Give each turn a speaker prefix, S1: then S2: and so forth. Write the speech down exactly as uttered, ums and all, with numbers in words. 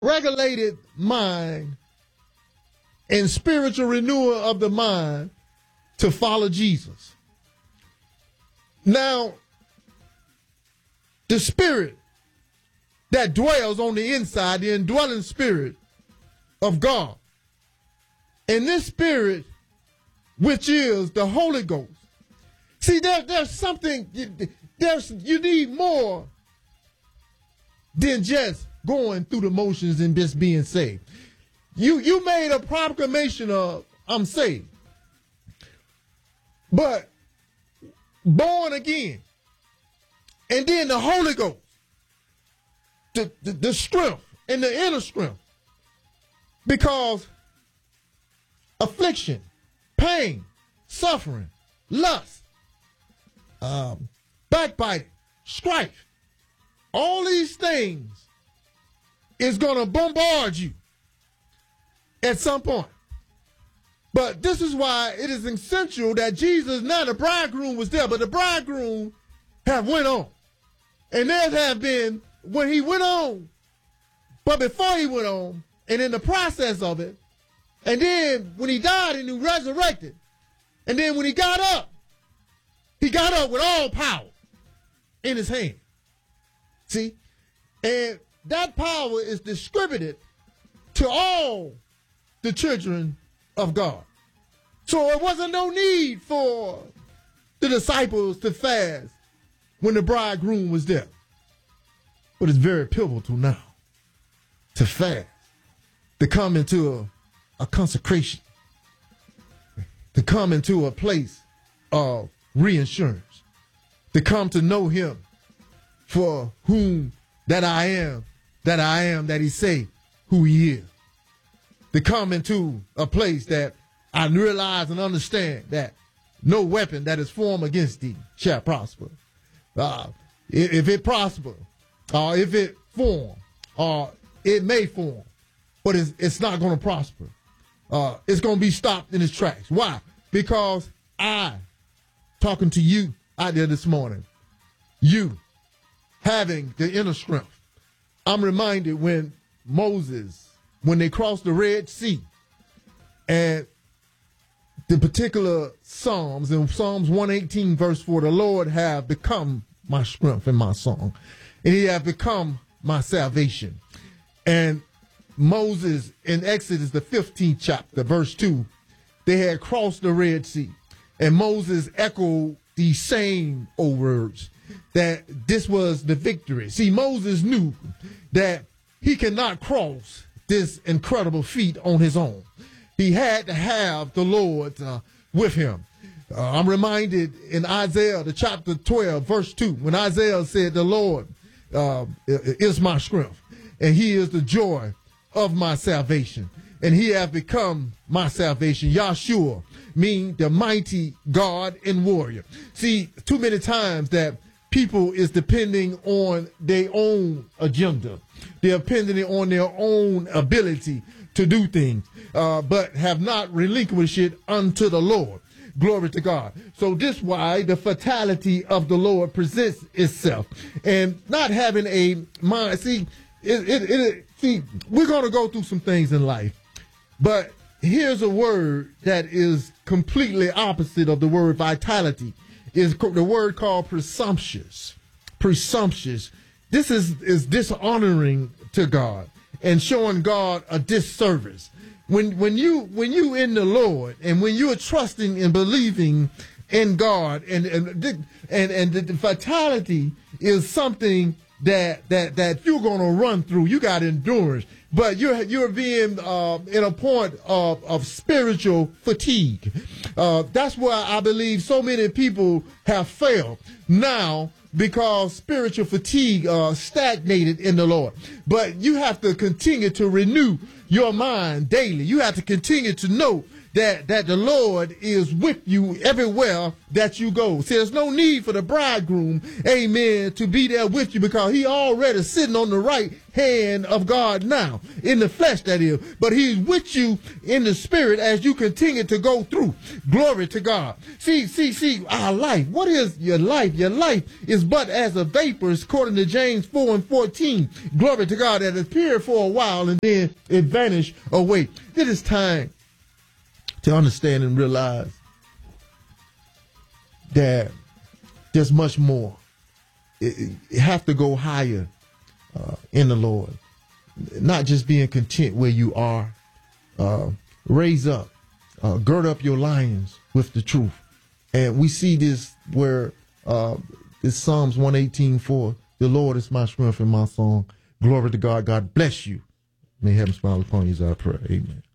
S1: regulated mind and spiritual renewal of the mind to follow Jesus. Now, the spirit that dwells on the inside, the indwelling spirit of God, and this spirit, which is the Holy Ghost. See, there, there's something, there's, you need more than just going through the motions and just being saved. You, you made a proclamation of, I'm saved. But born again. And then the Holy Ghost, the, the, the strength and the inner strength. Because affliction, pain, suffering, lust, um, backbiting, strife, all these things is going to bombard you at some point. But this is why it is essential that Jesus, now the bridegroom was there, but the bridegroom have went on. And there have been, when he went on, but before he went on, and in the process of it, and then when he died and he resurrected, and then when he got up, he got up with all power in his hand. See? And that power is distributed to all the children of God. So there wasn't no need for the disciples to fast when the bridegroom was there. But it's very pivotal now to fast, to come into a, a consecration, to come into a place of reinsurance, to come to know him for whom that I am, that I am, that he say who he is. To come into a place that I realize and understand that no weapon that is formed against thee shall prosper. Uh, if, if it prosper, or uh, if it form, or uh, it may form, but it's, it's not going to prosper. Uh, it's going to be stopped in its tracks. Why? Because I, talking to you out there this morning, you having the inner strength. I'm reminded when Moses, when they crossed the Red Sea, and the particular Psalms, in Psalms one eighteen, verse four, the Lord have become my strength and my song, and he have become my salvation. And Moses, in Exodus, the fifteenth chapter, verse two, they had crossed the Red Sea, and Moses echoed these same old words, that this was the victory. See, Moses knew that he cannot cross this incredible feat on his own. He had to have the Lord uh, with him. Uh, I'm reminded in Isaiah, the chapter twelve, verse two, when Isaiah said, the Lord uh, is my strength, and he is the joy of my salvation, and he have become my salvation. Yahshua mean the mighty God and warrior. See, too many times that people is depending on their own agenda. They're depending on their own ability to do things, uh, but have not relinquished it unto the Lord. Glory to God. So this why the fatality of the Lord presents itself, and not having a mind. See, it, it, it, see, we're going to go through some things in life, but here's a word that is completely opposite of the word vitality. Is the word called presumptuous. Presumptuous. This is, is dishonoring to God and showing God a disservice. When when you when you in the Lord and when you're trusting and believing in God, and and and, and the vitality is something that that that you're gonna run through. You got endurance, but you're you're being uh, in a point of of spiritual fatigue. Uh, that's why I believe so many people have failed now, because spiritual fatigue uh, stagnated in the Lord. But you have to continue to renew your mind daily. You have to continue to know that, that the Lord is with you everywhere that you go. See, there's no need for the bridegroom, amen, to be there with you because he already sitting on the right hand of God now, in the flesh that is. But he's with you in the spirit as you continue to go through. Glory to God. See, see, see, our life. What is your life? Your life is but as a vapor, according to James four and fourteen. Glory to God, that appeared for a while and then it vanished away. It is time to understand and realize that there's much more. It, it have to go higher uh, in the Lord. Not just being content where you are. Uh, raise up. Uh, gird up your lions with the truth. And we see this where uh, it's Psalms one eighteen four. The Lord is my strength and my song. Glory to God. God bless you. May heaven smile upon you as I pray. Amen.